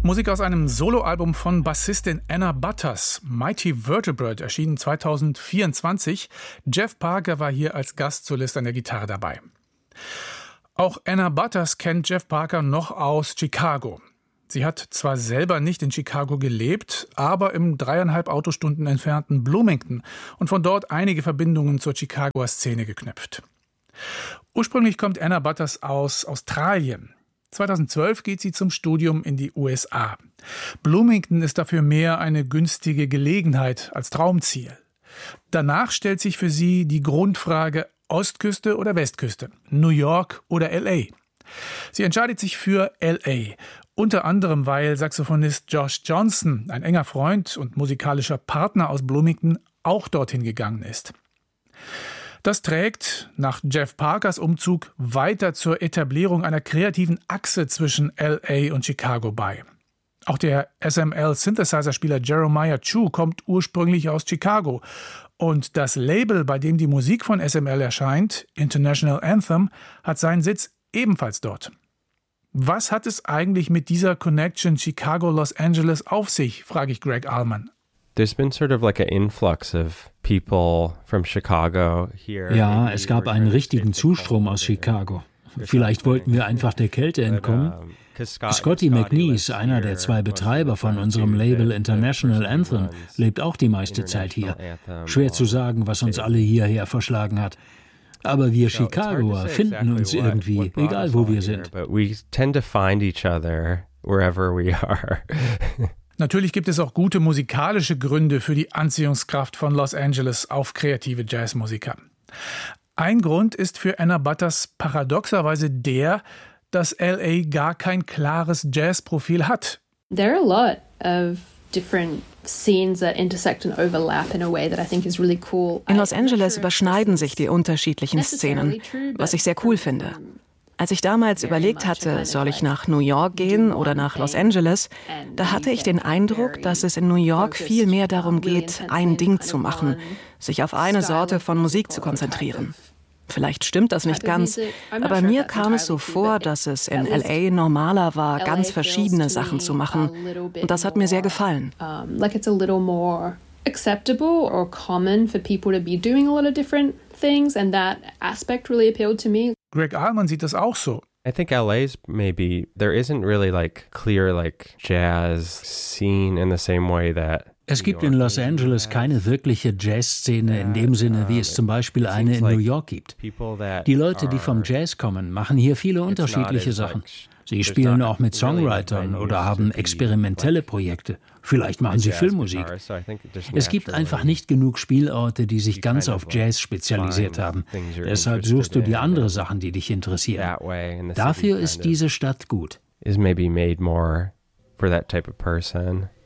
Musik aus einem Soloalbum von Bassistin Anna Butters. Mighty Vertebrate erschien 2024. Jeff Parker war hier als Gastsolist an der Gitarre dabei. Auch Anna Butters kennt Jeff Parker noch aus Chicago. Sie hat zwar selber nicht in Chicago gelebt, aber im 3,5 Autostunden entfernten Bloomington und von dort einige Verbindungen zur Chicagoer Szene geknüpft. Ursprünglich kommt Anna Butters aus Australien. 2012 geht sie zum Studium in die USA. Bloomington ist dafür mehr eine günstige Gelegenheit als Traumziel. Danach stellt sich für sie die Grundfrage Ostküste oder Westküste, New York oder L.A. Sie entscheidet sich für L.A., unter anderem, weil Saxophonist Josh Johnson, ein enger Freund und musikalischer Partner aus Bloomington, auch dorthin gegangen ist. Das trägt nach Jeff Parkers Umzug weiter zur Etablierung einer kreativen Achse zwischen L.A. und Chicago bei. Auch der SML-Synthesizer-Spieler Jeremiah Chu kommt ursprünglich aus Chicago. Und das Label, bei dem die Musik von SML erscheint, International Anthem, hat seinen Sitz ebenfalls dort. Was hat es eigentlich mit dieser Connection Chicago-Los Angeles auf sich, frage ich Greg Allman. There's been sort of like an influx of people from Chicago here. Ja, es gab einen richtigen Zustrom aus Chicago. Vielleicht wollten wir einfach der Kälte entkommen. Scotty McNeese, einer der 2 Betreiber von unserem Label International Anthem, lebt auch die meiste Zeit hier. Schwer zu sagen, was uns alle hierher verschlagen hat. Aber wir Chicagoer finden uns irgendwie, egal wo wir sind. Natürlich gibt es auch gute musikalische Gründe für die Anziehungskraft von Los Angeles auf kreative Jazzmusiker. Ein Grund ist für Anna Butters paradoxerweise der, dass L.A. gar kein klares Jazzprofil hat. There are a lot of different scenes that intersect and overlap in a way that I think is really cool. In Los Angeles überschneiden sich die unterschiedlichen Szenen, was ich sehr cool finde. Als ich damals überlegt hatte, soll ich nach New York gehen oder nach Los Angeles, da hatte ich den Eindruck, dass es in New York viel mehr darum geht, ein Ding zu machen, sich auf eine Sorte von Musik zu konzentrieren. Vielleicht stimmt das nicht ganz, aber mir kam es so vor, dass es in L.A. normaler war, ganz verschiedene Sachen zu machen. Und das hat mir sehr gefallen. Acceptable or common for people to be doing a lot of different things, and that aspect really appealed to me. Greg Allman sieht das auch so. I think LA's maybe there isn't really like clear like jazz scene in the same way that. Es gibt in Los Angeles keine wirkliche Jazzszene in dem Sinne, wie es zum Beispiel eine in New York gibt. Die Leute, die vom Jazz kommen, machen hier viele unterschiedliche Sachen. Sie spielen auch mit Songwritern oder haben experimentelle Projekte. Vielleicht machen sie Filmmusik. Es gibt einfach nicht genug Spielorte, die sich ganz auf Jazz spezialisiert haben. Deshalb suchst du dir andere Sachen, die dich interessieren. Dafür ist diese Stadt gut. Is maybe made more for that type of person.